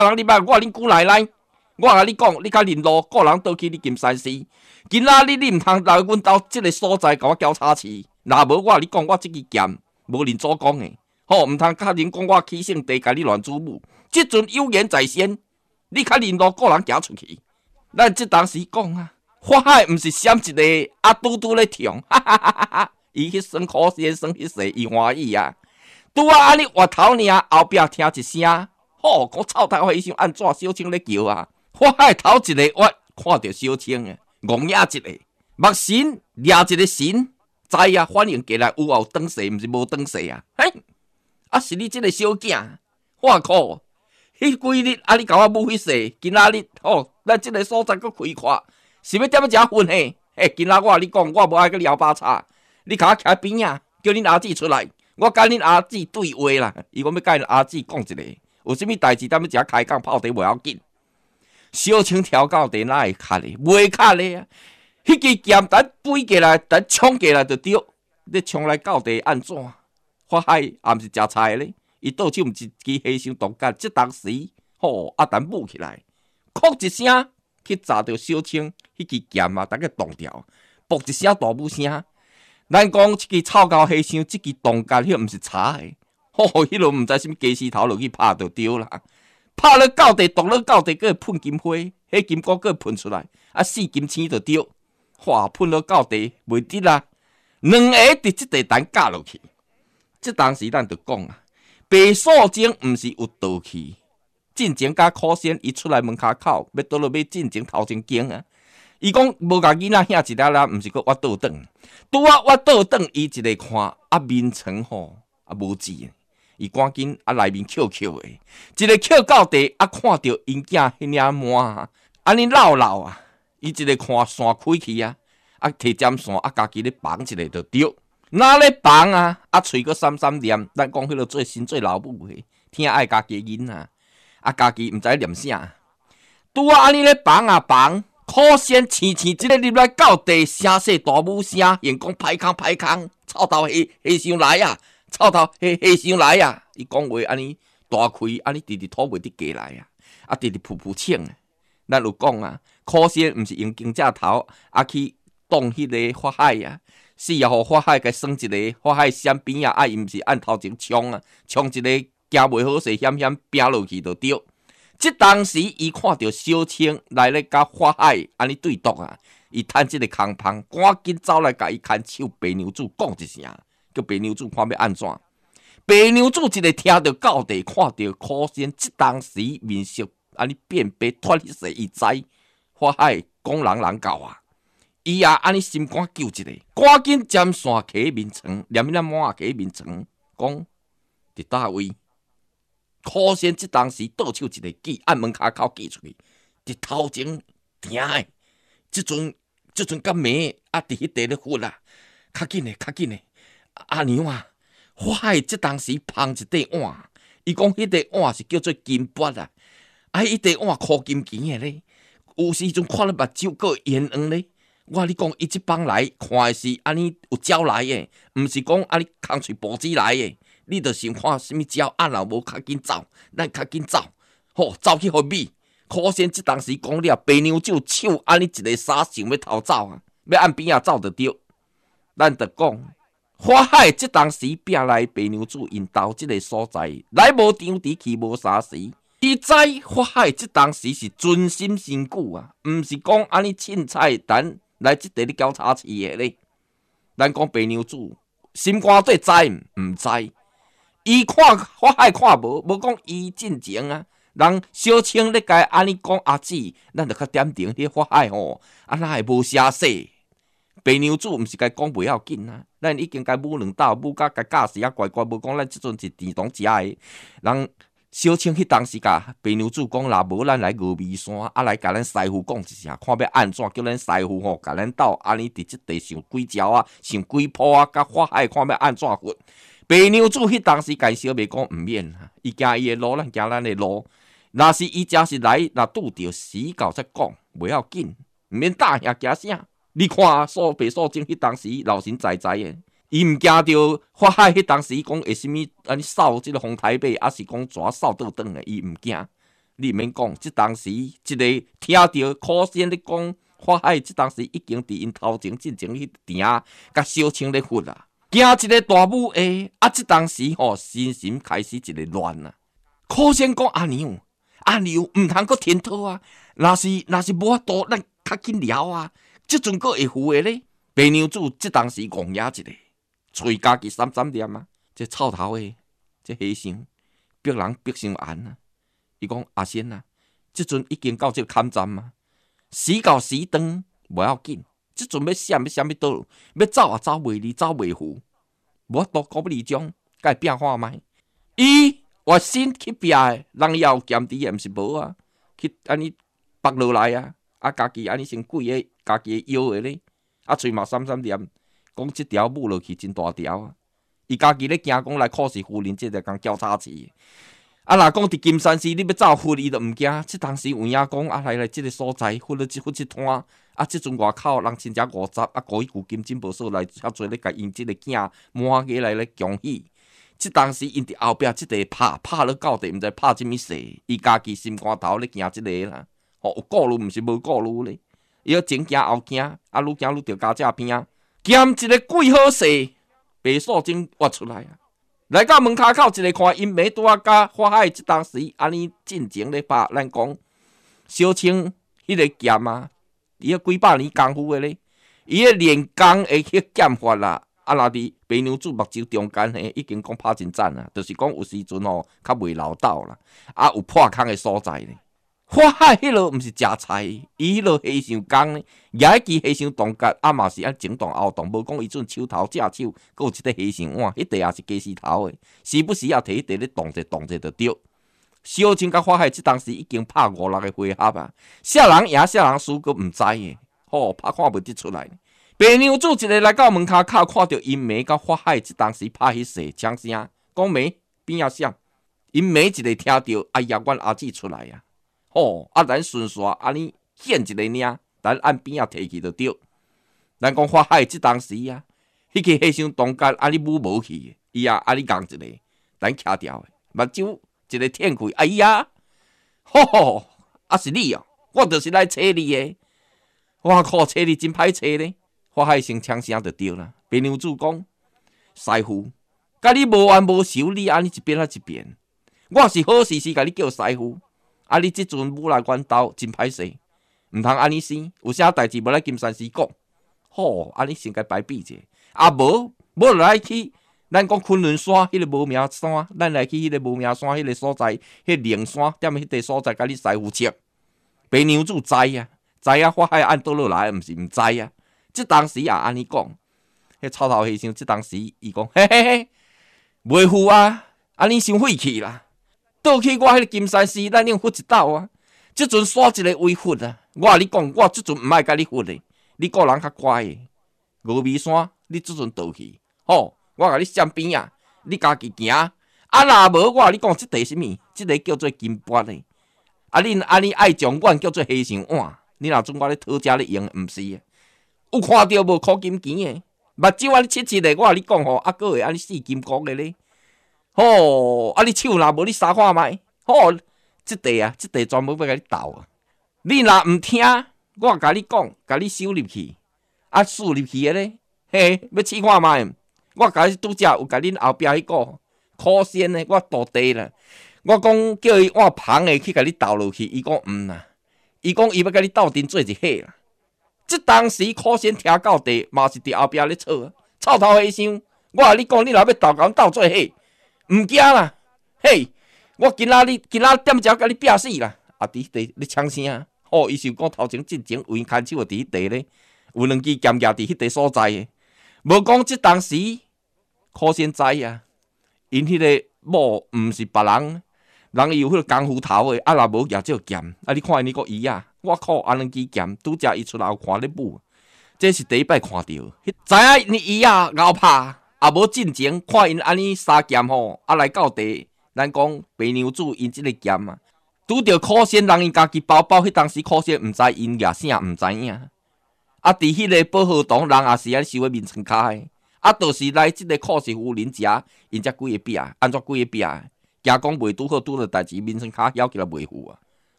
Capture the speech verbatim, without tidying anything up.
人你捌我恁姑奶奶，我甲你讲，你较认路，个人倒去你金山寺。今仔日你毋通来阮兜即个所在，甲我交叉市。若无我你讲，我即支剑无恁祖公诶，吼，毋通甲恁讲我起性地，甲你乱祖母。即阵有言在先，你较认路，个人行出去。咱即当时讲啊，法海毋是闪一个阿拄拄咧跳，哈哈哈哈哈！伊迄耍苦先生迄世，伊欢喜啊。拄啊安尼活头尔，后壁听一声，吼，讲臭太和尚安怎小青咧叫啊？法海头一个我看到小青诶，戆眼一个，目神掠一个神，知啊，反应过来有后转世，毋是无转世啊？嘿，啊是你即个小囝，我靠！迄几日啊，你甲我母迄世，今仔日吼，咱即个所在佫开阔，是要点样食薰嘿？嘿，今仔我你讲，我无爱去撩巴叉，你甲我徛边仔，叫恁阿姊出来。我甲恁阿姊对话啦，伊讲要甲恁阿姊讲一个，有啥物代志，踮要食开讲泡茶袂要紧。小青跳到地哪会卡咧？袂卡咧啊！迄支剑等飞过来，等冲过来就对。你冲来到地安怎？法海也毋是食菜咧，伊倒手毋一支黑箱毒杆，即当时吼啊等舞起来，哭一声去砸着小青迄支剑啊，逐个动掉，啵一声大舞声。咱讲即支臭狗黑箱，即支动杆，迄毋是茶诶，吼，迄落毋知啥物鸡丝头落去拍就对啦。拍了到地，动了到地，佫会喷金花，迄金菇佫喷出来，啊四金星就对，哇喷了到地袂得啦，两个伫即地单架落去。即当时咱就讲啊，白素贞毋是有道气，进前甲苦仙伊出来门骹口，要倒落要进前头前经啊。伊讲无甲囡仔遐一粒粒，毋是佫挖倒转，拄啊挖倒转，伊一个看啊面床吼啊无字。伊赶紧啊，内面翘翘的，一个翘到地啊，看到因囝迄领满啊，安尼绕绕啊，伊一个看线开去啊，啊摕针线啊，家己咧绑一个就对，哪咧绑啊？啊喙佫闪闪念，咱讲迄个做新做老母的，听爱家己囡仔，啊家己毋知念啥，拄啊安尼咧绑啊绑，苦仙青青一个入来到地，声势大母声，言讲歹空歹空，臭头黑黑上来啊！臭头黑黑上来啊！伊讲话安尼大开，安尼直直吐袂得过来啊！啊，直直噗噗呛啊！咱有讲啊，苦仙毋是用金只头啊去动迄个法海啊，是也互法海甲耍一个法海闪边啊！啊，伊毋是按头前冲啊，冲一个行袂好势，险险拼落去就对。即当时伊看到小青来咧甲法海安尼对赌啊，伊趁即个空芳，赶紧走来甲伊牵手白娘子讲一声。叫白娘子看要安怎？白娘子一个听到到地，看到苦仙，即当时面色安尼变白，脱迄世伊知法海讲人人教啊！伊也安尼心肝揪一个，赶紧针线揢面床，连迄个满揢面床，讲伫倒位？苦仙即当时倒手一个记，按门骹口记出去，伫头前听诶，即阵即阵甲暝啊，伫迄地咧忽啦，较紧诶，较紧诶！阿娘啊，法海即当时捧一块碗，伊讲迄块碗是叫做金钵啊，啊，迄块碗箍金钱诶咧，有时阵看了目睭佫圆圆咧。我你讲伊即帮来看诶是安尼有鸟来诶，毋是讲安尼空喙报纸来诶。你着想看什物鸟，啊若无较紧走，咱较紧走，吼走去互米。苦仙即当时讲了，白娘子手安尼一个撒想要逃走啊，要按边仔走着对，咱着讲。法海即当时拼来白娘子因兜即个所在，来无张迟去无三时。伊知法海即当时是尊心身躯啊，毋是讲安尼凊彩等来即地咧交叉市的咧。咱讲白娘子心肝底知毋知？伊看法海看无，无讲伊进前啊。人小青咧甲安尼讲阿姊，咱着较点定迄法海吼，啊哪会无写说？白娘子毋是甲讲袂要紧啊，咱已经甲母两斗，母甲甲教时啊乖乖，无讲咱即阵是甜同食诶。人小青迄当时甲白娘子讲，若无咱来峨眉山，啊来甲咱师傅讲一声，看要安怎叫咱师傅吼，甲咱斗安尼伫即地上几招啊，上几鋪啊，甲法海看要安怎活。白娘子迄当时甲小妹讲毋免，伊行伊诶路，咱行咱诶路。若是伊真是来，若拄着死狗才讲，袂要紧，毋免大兄惊啥。你看素白素贞迄当时老神在在诶，伊毋惊着法海迄当时讲会啥物安尼扫即个红台北，还是讲蛇扫倒转诶，伊毋惊。 你毋免讲，即当时一个听到柯先咧讲，花海即当时已经伫因头前进前迄埕甲小青咧翕啦，惊一个大母下，啊！即当时吼、哦，心心开始一个乱啊。柯先讲阿娘，阿娘毋通阁天讨啊！若是若是无法度，咱较紧聊啊！即阵阁会赴的咧。白娘子即当时戆哑一个，喙家己闪闪念啊！这臭头的，这和尚逼人逼伤严啊！伊讲阿仙啊，即阵已经到即个坎站啊，时到时长无要紧，即阵要闪要闪要倒，要走也走袂离，走袂赴，无法度国不离中，该变化歹。伊活心去拼的，人也有坚持的，毋是无啊，去安尼拔落来啊，啊家己安尼先跪个，家己腰的咧。啊，喙嘛闪闪念，讲即条舞落去真大条啊！伊家己咧惊讲来考试夫人即个讲交叉市。啊，若讲伫金山寺，你要走翕伊都毋惊。即当时有影讲啊，来来即个所在翕了即翕即摊，啊，即阵外口人亲戚五十，啊，故意旧金金宝所来遐侪咧，甲因即个囝满个来咧恭喜。即当时因伫后壁即个拍拍了到底，毋知拍即物势，伊家己心肝头咧惊即个啦。哦，有顾虑毋是无顾虑咧。伊要前惊后惊，啊，愈惊愈着家姐边啊，兼一个鬼好势，白素贞挖出来啊！来到门骹口，一个看因妹拄啊甲花海即当时安尼进前咧拍，咱讲小青迄个剑啊，伊迄几百年功夫的咧，伊迄练功的迄剑法啦，啊，若伫白娘子目睭中间嘿，已经讲拍真赞啊，就是讲有时阵吼较袂老道啦，啊，有破空的所在咧。花海迄落毋是食菜，伊迄落和尚工呢，也一支和尚洞角，啊嘛是安前洞后洞，无讲伊阵手头正手，阁有一块和尚碗，迄块也是鸡丝头的，时不时也摕迄块咧动者动者就对。小青甲花海即当时已经拍五六个回合啊，啥人赢啥人输，阁毋知的，吼、哦、拍看袂得出来。白娘子一个来到门骹口，看到因妹甲花海即当时拍迄势枪声，讲妹边仔闪，因妹一个听到，哎呀，阮阿姊出来啊！吼、哦，啊，咱顺续安尼显一个领，咱按边仔摕去就对。咱讲花海即当时啊，迄个和尚洞角安尼舞无去，伊啊安尼硬一个，咱徛掉的，目睭一个天开，哎呀，吼吼，啊是你哦，我就是来找你的。我靠，找你真歹找咧。花海先枪声就对啦。白娘子讲，师傅，甲你无冤无仇，你安尼一边啊一边，我是好时时甲你叫师傅。啊！你即阵舞来阮兜真歹势，毋通安尼生。有啥代志无来金山寺讲？吼、哦，安尼先该摆比者。啊无，无就来去，咱讲昆仑山迄、那个无名山，咱来去迄个无名山迄个所在，迄、那个灵山踮迄个所在，甲你师傅切。白娘子知啊，知啊，花海按倒落来，毋是毋知啊。即当时也安尼讲，迄草头和尚即当时伊讲，嘿嘿嘿，袂赴啊，安尼伤晦气啦。倒去我迄个金山寺，咱用翕一道啊！即阵耍一个微翕啊！我甲你讲，我即阵毋爱甲你翕的，你个人较乖的。峨眉山，你即阵倒去，吼！我甲你闪边啊！你家己行。啊，若无我甲你讲，即块什么？即个叫做金箔的。啊，恁安尼爱将阮叫做和尚碗，你若准我咧讨价咧用，毋是啊？有看到无箍金钱的？目睭安尼切切的，我甲你讲吼，啊，阁会安尼四金光的咧。吼、哦！啊，你手若无你三看卖，吼、哦！即块啊，即块专门要甲你斗啊！你若毋听，我甲你讲，甲你收入去，啊，输入去的咧，嘿，要试看卖。我甲你拄则有甲恁后壁迄个可仙的，我倒地啦。我讲叫伊换旁的去甲你斗落去，伊讲毋啦。伊讲伊要甲你斗阵做一伙啦。即当时可仙听到地，嘛是伫后壁咧吵啊，臭头和尚。我甲你讲，你若要斗，甲阮斗做伙。毋惊啦，嘿！我今仔日今仔点只甲你拼死啦！啊，伫迄地咧枪声，吼、哦！伊想讲头前进前有因牵手伫迄地咧，有两支剑架伫迄地所在诶。无讲即当时可先知啊，因迄个某毋是别人，人有迄个功夫头诶，啊若无举只剑，啊你看因迄个伊啊，我靠，啊两支剑，拄则伊出来有看咧舞，这是第一摆看到，知影因伊啊后拍。啊，无进前看因安尼三剑吼，啊来到地，咱讲白娘子因即个剑啊，拄着可仙人因家己包包，迄当时可仙毋知因举啥，毋知影。啊，伫迄个保和堂，人也是安收喺面床骹诶，啊，就是来即个考试夫人家，因遮几个壁，安怎几个壁？ 惊讲袂拄好拄着代志，民生卡晓起来袂赴啊。